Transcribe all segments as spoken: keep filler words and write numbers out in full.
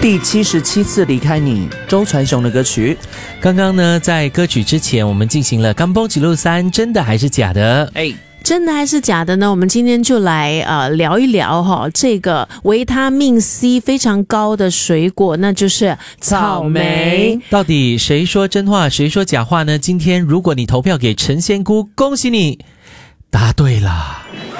第七十七次离开你，周传雄的歌曲。 刚刚呢，在歌曲之前，我们进行了甘榜记录三，真的还是假的？ 哎。 真的还是假的呢？我们今天就来呃聊一聊哈，这个维他命 C 非常高的水果，那就是草莓。 到底谁说真话，谁说假话呢？今天如果你投票给陈仙姑，恭喜你答对了。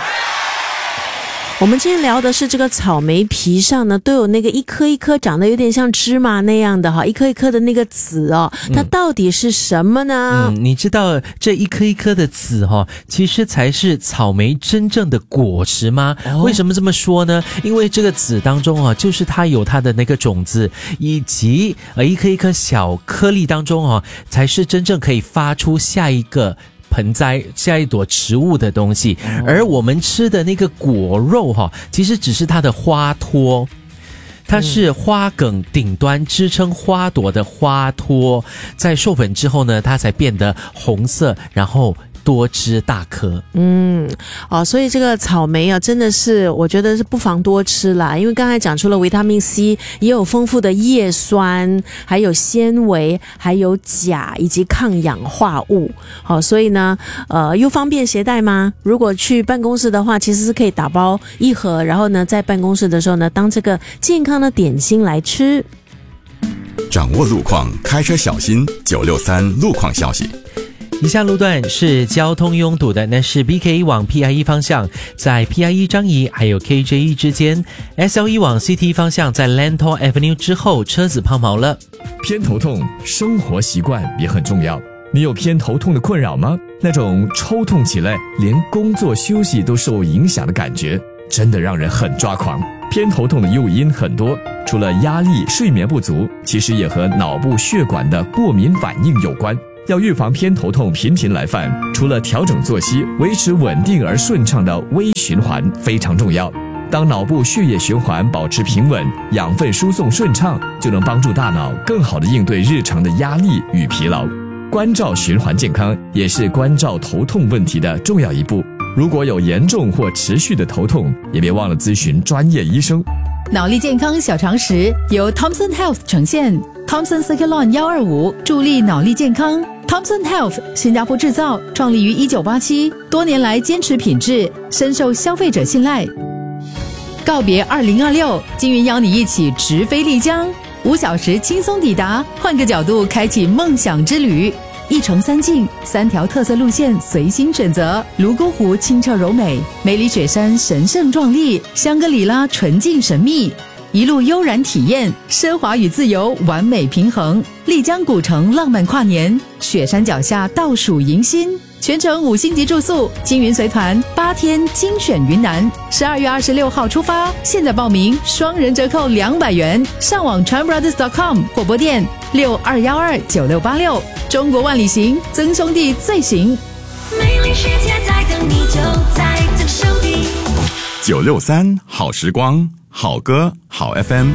我们今天聊的是这个草莓皮上呢都有那个一颗一颗长得有点像芝麻那样的哈，一颗一颗的那个籽哦，它到底是什么呢？ 嗯，你知道这一颗一颗的籽哈、哦，其实才是草莓真正的果实吗？哦、为什么这么说呢？因为这个籽当中啊，就是它有它的那个种子，以及呃一颗一颗小颗粒当中啊，才是真正可以发出下一个盆栽下一朵植物的东西，而我们吃的那个果肉哈，其实只是它的花托，它是花梗顶端支撑花朵的花托，在授粉之后呢，它才变得红色，然后多汁大颗。 嗯，哦，所以这个草莓啊，真的是我觉得是不妨多吃啦，因为刚才讲出了维他命 C， 也有丰富的叶酸，还有纤维，还有钾以及抗氧化物。好、哦，所以呢，呃，又方便携带吗？如果去办公室的话，其实是可以打包一盒，然后呢，在办公室的时候呢，当这个健康的点心来吃。 掌握路况，开车小心。九六三路况消息。 以下路段是交通拥堵的，那是 B K 往 P I E 方向，在 P I E 张仪还有 K J E 之间 ；S L E 往 C T 方向，在 Lentor Avenue 之后，车子抛锚了。 偏头痛，生活习惯也很重要。你有偏头痛的困扰吗？那种抽痛起来连工作休息都受影响的感觉，真的让人很抓狂。偏头痛的诱因很多，除了压力、睡眠不足，其实也和脑部血管的过敏反应有关。要预防偏头痛频频来犯，除了调整作息，维持稳定而顺畅的微循环非常重要。当脑部血液循环保持平稳，养分输送顺畅，就能帮助大脑更好地应对日常的压力与疲劳。关照循环健康也是关照头痛问题的重要一步。如果有严重或持续的头痛，也别忘了咨询专业医生。 脑力健康小常识由 Thomson Health 呈现 Thomson Circulon 一二五助力脑力健康。 Thomson Health 新加坡制造，创立于一九八七，多年来坚持品质，深受消费者信赖。告别二零二六，金云邀你一起直飞丽江，五小时轻松抵达，换个角度开启梦想之旅。一城三境，三条特色路线随心选择。泸沽湖清澈柔美，梅里雪山神圣壮丽，香格里拉纯净神秘。一路悠然体验，奢华与自由完美平衡。丽江古城浪漫跨年，雪山脚下倒数迎新。全程五星级住宿，金云随团八天精选云南，十二月二十六号出发，现在报名双人折扣两百元，上网 tranbrothers dot com 或拨电六二一二九六八六。中国万里行，曾兄弟最行。 美丽世界在等你，就在这手里。 九六三好时光，好歌好 F M。